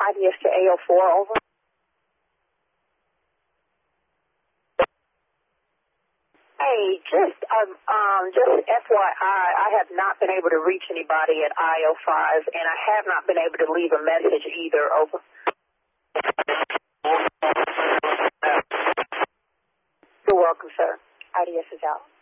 IDS to AO4, over. Hey, just FYI, I have not been able to reach anybody at IO5, and I have not been able to leave a message either, over. You're welcome, sir. IDS is out.